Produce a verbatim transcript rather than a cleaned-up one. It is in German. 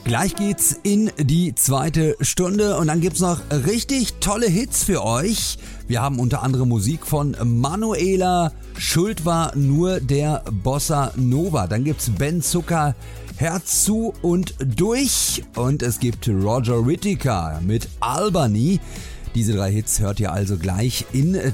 Gleich geht's in die zweite Stunde und dann gibt's noch richtig tolle Hits für euch. Wir haben unter anderem Musik von Manuela, Schuld war nur der Bossa Nova. Dann gibt's Ben Zucker, Herz zu und durch. Und es gibt Roger Whittaker mit Albany. Diese drei Hits hört ihr also gleich in